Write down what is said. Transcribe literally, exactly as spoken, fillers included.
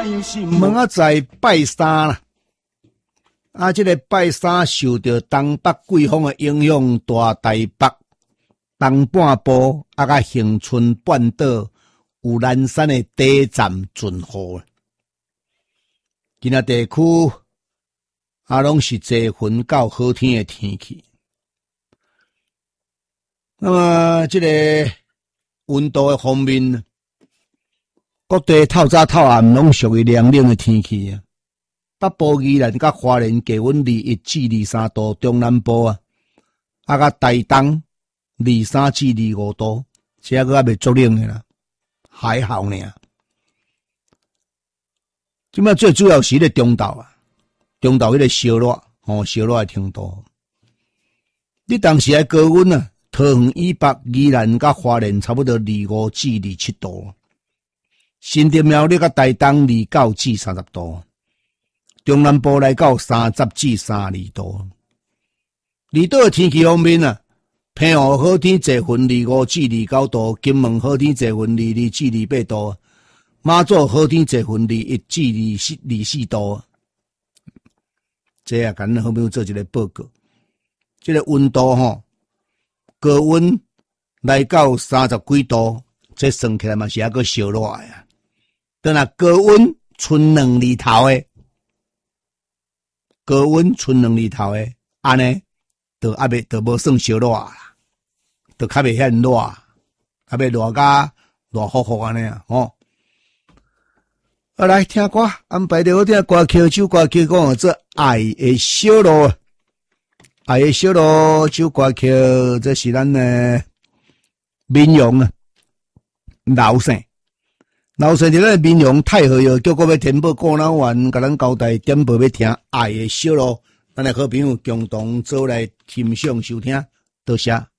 问啊在拜三啦，啊，这个拜三受到东北季风的影响，大台北东半部啊，甲恒春半岛有南山的第一站巡雨。今仔地区啊，拢是侪云到好天的天气。那么，这个温度的方面，各地透早透暗拢属于凉冷的天气啊。北部宜兰甲花莲低温二一至二三度，中南部啊，啊甲台东二三至二五度，这个还未足冷的啦，还好呢。即摆最主要是咧中岛啊，中岛迄个烧热，哦，烧热的程度。你当时的高温啊，桃园以北、宜兰甲花莲差不多二五至二七度，新竹苗栗甲台东二九至三十度，中南部来到三十至三十二度。离岛的天气方面啊，平湖好天侪云二五至二九度，金门好天侪云二二至二八度。马祖好天侪云二一至二四二四度，这也甲咱好朋友做一个报告。这个温度吼，高温来到三十几度，这算起来嘛是还阁烧热呀。等下高温剩两日头诶，高温剩两日头诶，安尼就还未就无算烧热啦，就较未遐热，还未热甲热乎乎安尼啊，吼。啊，来听歌，安排着好听歌曲，首歌曲讲做《爱的小路》，爱的小路，首歌曲这是咱的民谣啊，老生，老生伫咱民谣太好哟，叫我要填报过脑丸，甲咱交代点播要听《爱的小路》，咱的好朋友共同做来欣赏收听，多谢。